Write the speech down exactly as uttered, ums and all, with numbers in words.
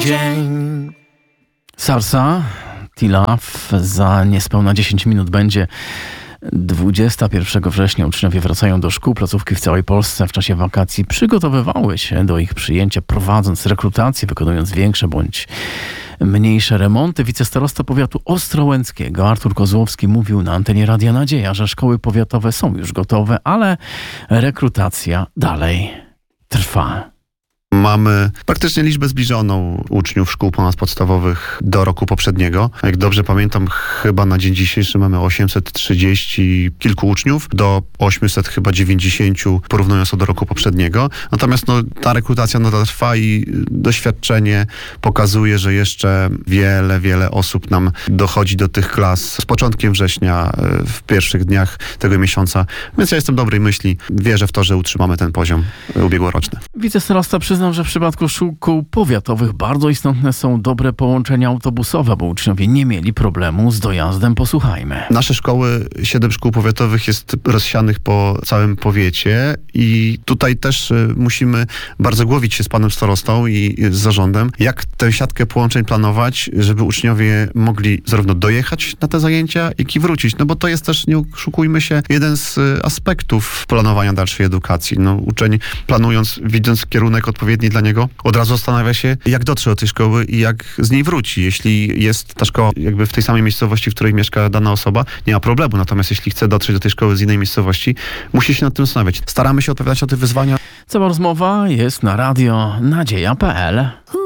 Dzień. Sarsa, Tilaf, za niespełna dziesięć minut będzie dwudziestego pierwszego września. Uczniowie wracają do szkół. Placówki w całej Polsce w czasie wakacji przygotowywały się do ich przyjęcia, prowadząc rekrutację, wykonując większe bądź mniejsze remonty. Wicestarosta powiatu ostrołęckiego Artur Kozłowski mówił na antenie Radia Nadzieja, że szkoły powiatowe są już gotowe, ale rekrutacja dalej trwa. Mamy praktycznie liczbę zbliżoną uczniów szkół ponadpodstawowych do roku poprzedniego. Jak dobrze pamiętam, chyba na dzień dzisiejszy mamy osiemset trzydzieści kilku uczniów, do osiemset chyba dziewięćdziesięciu, porównując to do roku poprzedniego. Natomiast no, ta rekrutacja nadal trwa i doświadczenie pokazuje, że jeszcze wiele, wiele osób nam dochodzi do tych klas z początkiem września, w pierwszych dniach tego miesiąca. Więc ja jestem dobrej myśli. Wierzę w to, że utrzymamy ten poziom ubiegłoroczny. Wicestarosta przyznał, że w przypadku szkół powiatowych bardzo istotne są dobre połączenia autobusowe, bo uczniowie nie mieli problemu z dojazdem. Posłuchajmy. Nasze szkoły, siedem szkół powiatowych jest rozsianych po całym powiecie i tutaj też musimy bardzo głowić się z panem starostą i z zarządem, jak tę siatkę połączeń planować, żeby uczniowie mogli zarówno dojechać na te zajęcia, jak i wrócić. No bo to jest też, nie oszukujmy się, jeden z aspektów planowania dalszej edukacji. No, uczeń planując, widząc kierunek odpowiedni dla niego, od razu zastanawia się, jak dotrze do tej szkoły i jak z niej wróci. Jeśli jest ta szkoła jakby w tej samej miejscowości, w której mieszka dana osoba, nie ma problemu. Natomiast jeśli chce dotrzeć do tej szkoły z innej miejscowości, musi się nad tym zastanawiać. Staramy się odpowiadać na te wyzwania. Cała rozmowa jest na radio nadzieja kropka p l.